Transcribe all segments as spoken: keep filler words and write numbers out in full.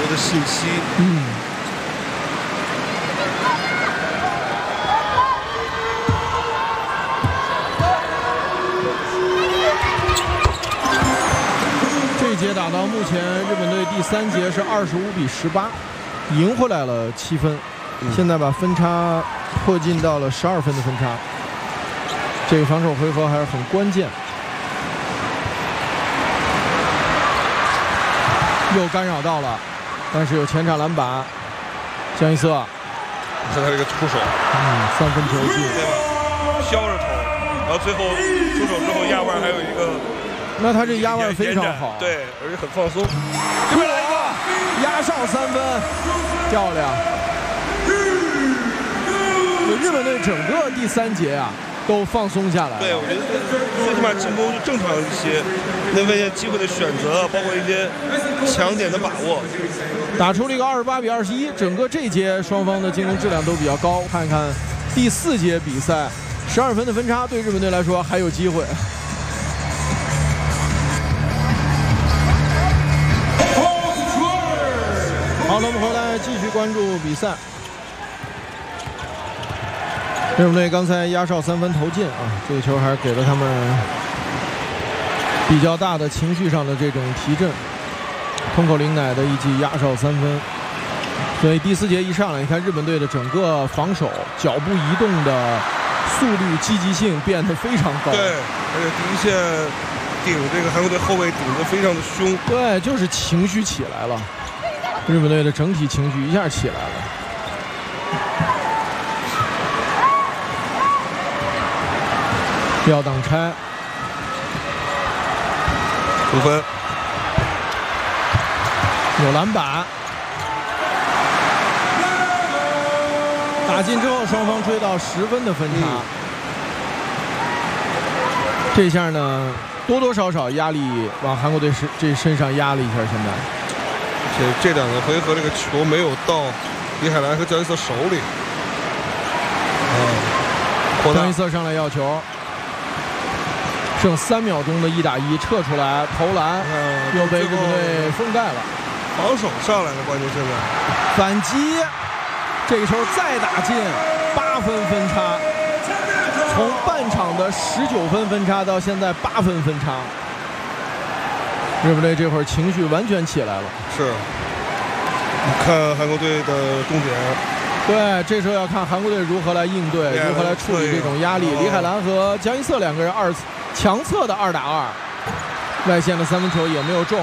多的信息。 嗯。这一节打到目前，日本队第三节是二十五比十八，赢回来了七分，嗯、现在把分差迫近到了十二分的分差。这个防守回合还是很关键。又干扰到了，但是有前场篮板，江一瑟， 看他这个出手， 嗯，三分球进， 对吧？飘着投，然后最后出手之后压腕还有一个。 那他这压腕非常好， 对，而且很放松。 这边来一个压哨三分，漂亮！日本队整个第三节啊都放松下来。 对，我觉得最起码进攻就正常一些，那些机会的选择，包括一些强点的把握， 打出了一个二十八比二十一。整个这节双方的进攻质量都比较高。看看第四节比赛，十二分的分差对日本队来说还有机会。好了，我们回来继续关注比赛。日本队刚才压哨三分投进啊，这个球还是给了他们比较大的情绪上的这种提振。通口玲乃的一记压哨三分，所以第四节一上来，你看日本队的整个防守脚步移动的速率、积极性变得非常高。 对，而且第一线顶这个韩国队后卫顶得非常的凶。 对，就是情绪起来了。日本队的整体情绪一下起来了。吊挡拆， 五分， 有篮板，打进之后，双方追到十分的分差。嗯、这下呢，多多少少压力往韩国队身这身上压了一下，现在。 这这两个回合，这个球没有到李海兰和江一瑟手里。 嗯，江一瑟上来要球，剩三秒钟的一打一，撤出来投篮，嗯、又被日本队封盖了。 防守上来了，关键现在反击，这个球再打进，八分分差，从半场的十九分分差到现在八分分差。日本队这会儿情绪完全起来了。 是，你看韩国队的重点。 对，这时候要看韩国队如何来应对，如何来处理这种压力。李海兰和江一瑟两个人二强侧的二打二，外线的三分球也没有中。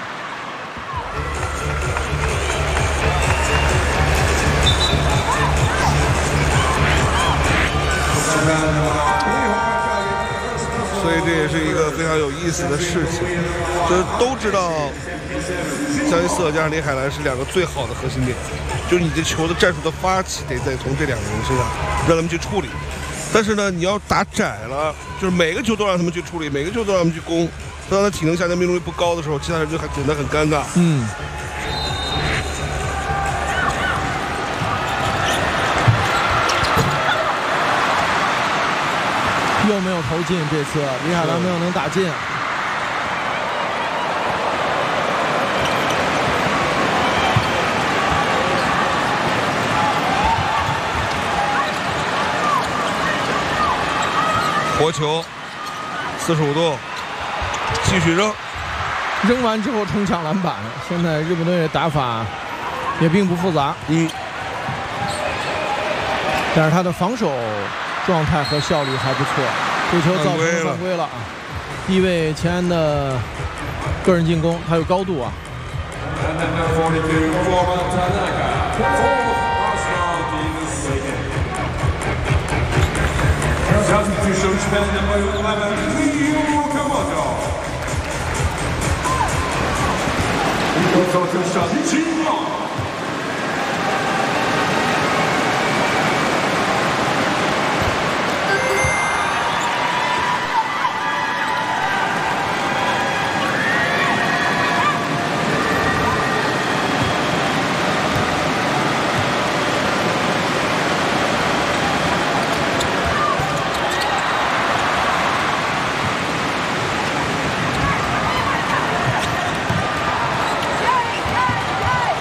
所以这也是一个非常有意思的事情，就是都知道江一瑟加上李海兰是两个最好的核心点，就是你这球的战术的发起得再从这两个人身上让他们去处理。但是呢，你要打窄了，就是每个球都让他们去处理，每个球都让他们去攻，当他体能下降、命中率不高的时候，其他人就还显得很尴尬。 嗯。又没有投进，这次李海兰没有能打进。 活球，四十五度，继续扔， 扔完之后冲抢篮板。现在日本队的打法也并不复杂， 嗯， 但是他的防守状态和效率还不错。这球造成犯规了啊！低位前安的个人进攻，他有高度啊。